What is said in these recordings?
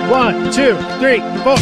1, 2, 3, 4.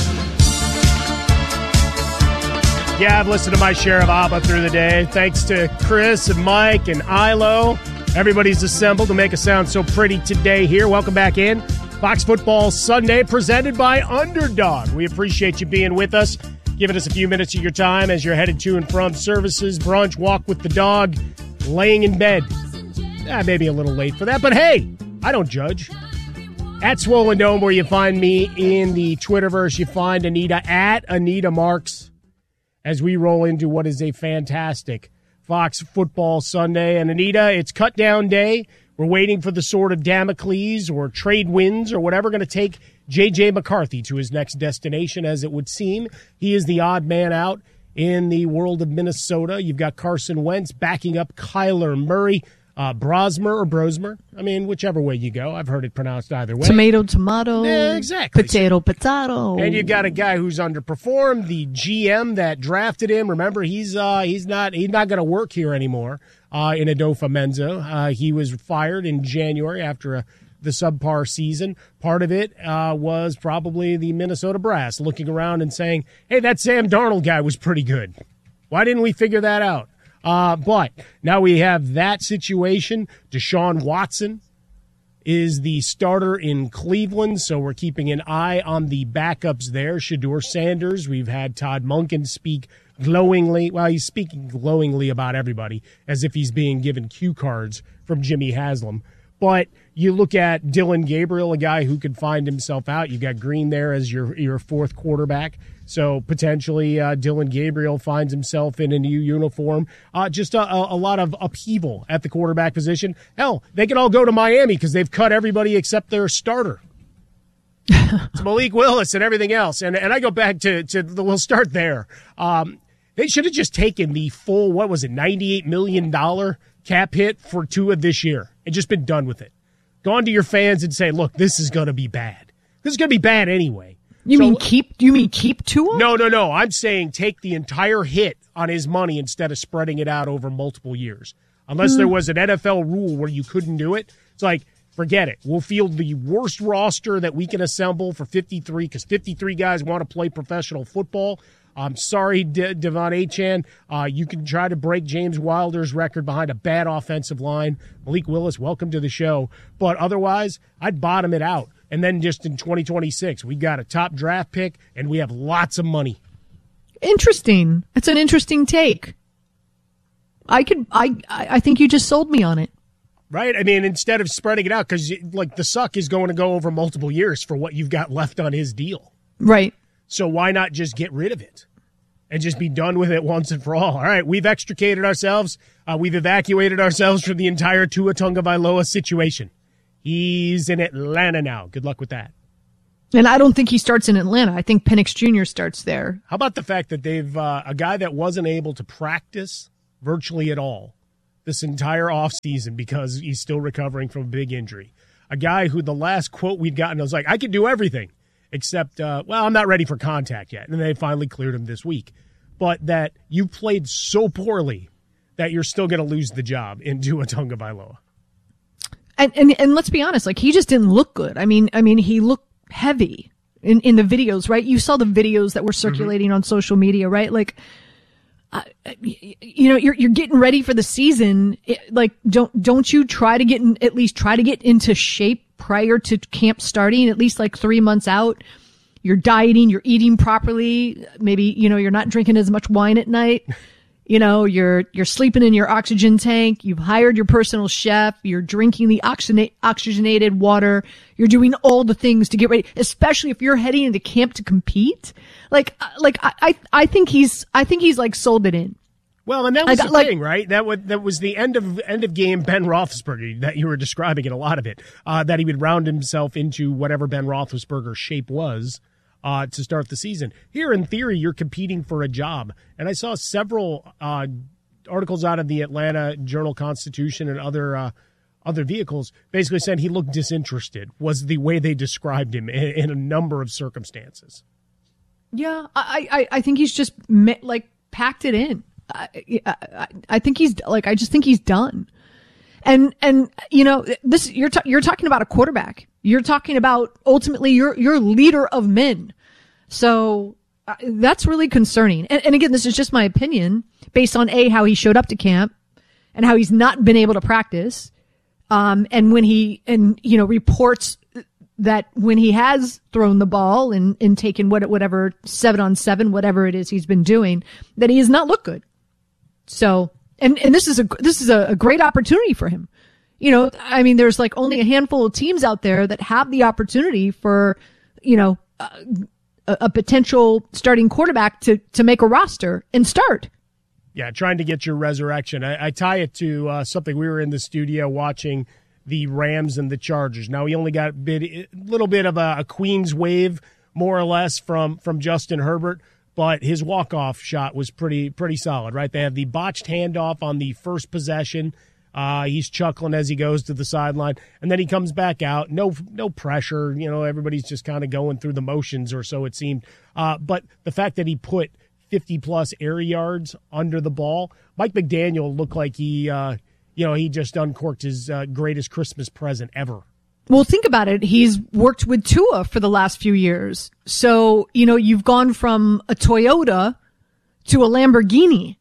Yeah, I've listened to my share of ABBA through the day. Thanks to Chris and Mike and Ilo. Everybody's assembled to make us sound so pretty today here. Welcome back in. Fox Football Sunday presented by Underdog. We appreciate you being with us, giving us a few minutes of your time as you're headed to and from services, brunch, walk with the dog, laying in bed. Maybe a little late for that, but hey, I don't judge. At Swollen Dome, where you find me in the Twitterverse, you find Anita at Anita Marks as we roll into what is a fantastic Fox Football Sunday. And Anita, it's cut down day. We're waiting for the sword of Damocles or trade winds or whatever going to take J.J. McCarthy to his next destination, as it would seem. He is the odd man out in the world of Minnesota. You've got Carson Wentz backing up Kyler Murray. Brosmer or Brosmer. I mean, whichever way you go. I've heard it pronounced either way. Tomato. Yeah, exactly. Potato. And you've got a guy who's underperformed. The GM that drafted him. Remember, he's not going to work here anymore. In Adolfo Menzo, he was fired in January after the subpar season. Part of it was probably the Minnesota brass looking around and saying, "Hey, that Sam Darnold guy was pretty good. Why didn't we figure that out?" But now we have that situation. Deshaun Watson is the starter in Cleveland, so we're keeping an eye on the backups there. Shedeur Sanders, we've had Todd Monken speak glowingly. Well, he's speaking glowingly about everybody as if he's being given cue cards from Jimmy Haslam. But you look at Dylan Gabriel, a guy who could find himself out. You got Green there as your fourth quarterback. So potentially Dylan Gabriel finds himself in a new uniform. Just a lot of upheaval at the quarterback position. Hell, they could all go to Miami because they've cut everybody except their starter. It's Malik Willis and everything else. And I go back to we'll start there. They should have just taken the full, $98 million cap hit for Tua this year and just been done with it. Gone to your fans and say, look, this is going to be bad. This is going to be bad anyway. You mean keep Tua? No. I'm saying take the entire hit on his money instead of spreading it out over multiple years. Unless there was an NFL rule where you couldn't do it. It's like, forget it. We'll field the worst roster that we can assemble for 53 because 53 guys want to play professional football. I'm sorry, Devon Achane. You can try to break James Wilder's record behind a bad offensive line. Malik Willis, welcome to the show. But otherwise, I'd bottom it out. And then just in 2026, we got a top draft pick, and we have lots of money. Interesting. It's an interesting take. I think you just sold me on it. Right? I mean, instead of spreading it out, because like the suck is going to go over multiple years for what you've got left on his deal. Right. So why not just get rid of it and just be done with it once and for all? All right, we've extricated ourselves. We've evacuated ourselves from the entire Tua Tagovailoa situation. He's in Atlanta now. Good luck with that. And I don't think he starts in Atlanta. I think Penix Jr. starts there. How about the fact that they've a guy that wasn't able to practice virtually at all this entire offseason because he's still recovering from a big injury. A guy who the last quote we'd gotten was like, I could do everything except, I'm not ready for contact yet. And they finally cleared him this week. But that you played so poorly that you're still going to lose the job in Tua Tagovailoa. And let's be honest, like he just didn't look good. I mean, he looked heavy in the videos, right? You saw the videos that were circulating on social media, right? Like, you're getting ready for the season. Like, don't you try to get into shape prior to camp starting, at least like 3 months out? You're dieting, you're eating properly. Maybe, you're not drinking as much wine at night. You're sleeping in your oxygen tank. You've hired your personal chef. You're drinking the oxygenated water. You're doing all the things to get ready, especially if you're heading into camp to compete. I think he's like sold it in. Well, and that was the thing, right? That was the end of game Ben Roethlisberger that you were describing in a lot of it. That he would round himself into whatever Ben Roethlisberger's shape was. To start the season. Here, in theory, you're competing for a job. And I saw several articles out of the Atlanta Journal-Constitution and other vehicles basically saying he looked disinterested, was the way they described him in a number of circumstances. Yeah, I think he's just, packed it in. I think he's, I just think he's done. And this, you're talking about a quarterback. You're talking about ultimately your leader of men. So that's really concerning. And again, this is just my opinion based on how he showed up to camp and how he's not been able to practice. And when reports that when he has thrown the ball and taken whatever 7-on-7, whatever it is he's been doing, that he has not looked good. So, and this is a great opportunity for him. There's like only a handful of teams out there that have the opportunity for, a potential starting quarterback to make a roster and start. Yeah, trying to get your resurrection. I tie it to something we were in the studio watching the Rams and the Chargers. Now, he only got a little bit of a Queen's wave, more or less, from Justin Herbert, but his walk-off shot was pretty solid, right? They have the botched handoff on the first possession. He's chuckling as he goes to the sideline, and then he comes back out. No pressure. Everybody's just kind of going through the motions, or so it seemed. But the fact that he put 50-plus air yards under the ball, Mike McDaniel looked like he just uncorked his greatest Christmas present ever. Well, think about it. He's worked with Tua for the last few years. So, you've gone from a Toyota to a Lamborghini.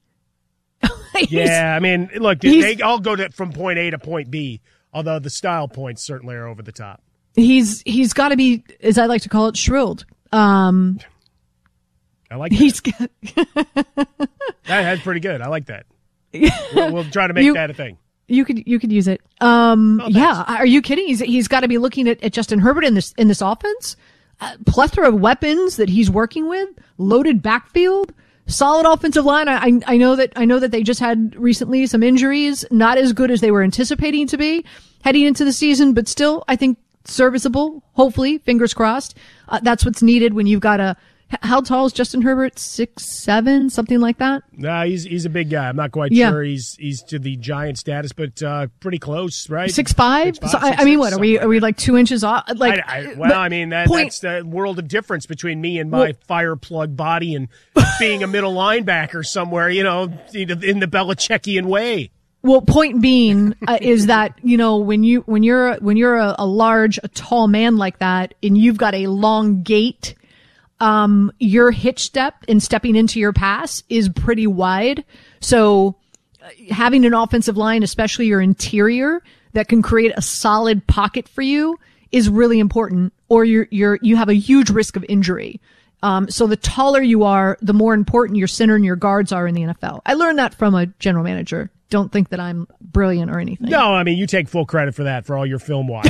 Yeah, look, they all go from point A to point B, although the style points certainly are over the top. He's got to be, as I like to call it, shrilled. I like that. That's pretty good. I like that. We'll try to make that a thing. You could use it. Yeah. Are you kidding? He's got to be looking at Justin Herbert in this offense. Plethora of weapons that he's working with, loaded backfield, solid offensive line. I know that they just had recently some injuries, not as good as they were anticipating to be heading into the season, but still, I think serviceable. Hopefully, fingers crossed. That's what's needed when you've got how tall is Justin Herbert? 6'7", something like that? Nah, he's a big guy. I'm not quite sure he's to the giant status, but pretty close, right? 6'5"? So, what are we like 2 inches off? That's the world of difference between me and my fire plug body and being a middle linebacker somewhere, in the Belichickian way. Well, point being is that when you're a large, a tall man like that, and you've got a long gait. Your hitch step in stepping into your pass is pretty wide. So having an offensive line, especially your interior, that can create a solid pocket for you is really important, or you have a huge risk of injury. So the taller you are, the more important your center and your guards are in the NFL. I learned that from a general manager. Don't think that I'm brilliant or anything. No, you take full credit for that, for all your film watching.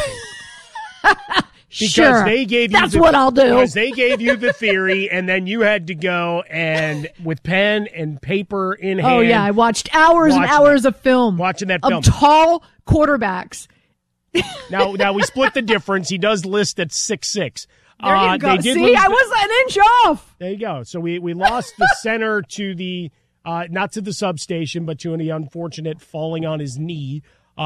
Because they gave you what I'll do. Because they gave you the theory, and then you had to go and with pen and paper in hand. Oh yeah, I watched hours and hours of film. Watching that film of tall quarterbacks. Now we split the difference. He does list at 6'6". There you go. See, I was an inch off. There you go. So we lost the center to the not to the substation, but to the unfortunate falling on his knee.